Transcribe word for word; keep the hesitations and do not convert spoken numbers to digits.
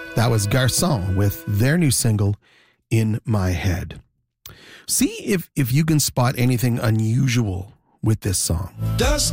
That was Garçon with their new single, In My Head. See if, if you can spot anything unusual with this song. Dust